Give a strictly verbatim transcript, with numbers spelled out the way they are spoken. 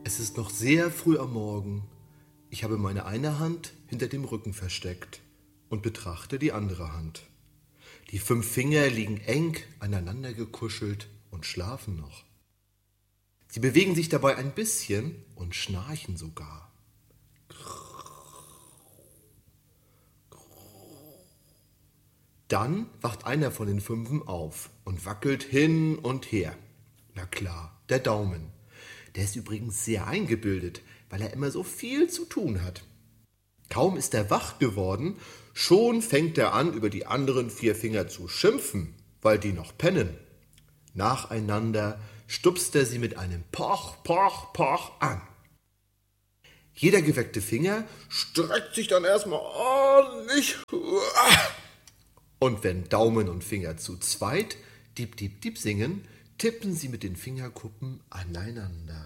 Es ist noch sehr früh am Morgen. Ich habe meine eine Hand hinter dem Rücken versteckt und betrachte die andere Hand. Die fünf Finger liegen eng aneinander gekuschelt und schlafen noch. Sie bewegen sich dabei ein bisschen und schnarchen sogar. Dann wacht einer von den Fünfen auf und wackelt hin und her. Na klar, der Daumen. Der ist übrigens sehr eingebildet, weil er immer so viel zu tun hat. Kaum ist er wach geworden, schon fängt er an, über die anderen vier Finger zu schimpfen, weil die noch pennen. Nacheinander stupst er sie mit einem Poch, Poch, Poch an. Jeder geweckte Finger streckt sich dann erstmal ordentlich. Und wenn Daumen und Finger zu zweit Diep, Diep, Diep singen, tippen sie mit den Fingerkuppen aneinander.